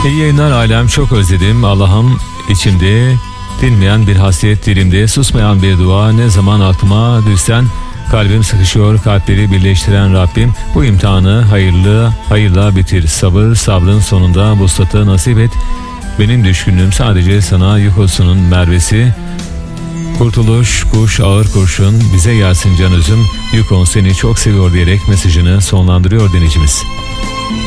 İyi yayınlar alem, çok özledim Allah'ım, içimde dinmeyen bir hasret, dilimde susmayan bir dua, ne zaman aklıma düşsen kalbim sıkışıyor. Kalpleri birleştiren Rabbim bu imtihanı hayırla bitir, sabrın sonunda vuslatı nasip et. Benim düşkünlüğüm sadece sana, yuhusunun mervesi, kurtuluş kuş ağır kurşun, bize gelsin can üzüm, Yukon seni çok seviyor diyerek mesajını sonlandırıyor dinleyicimiz.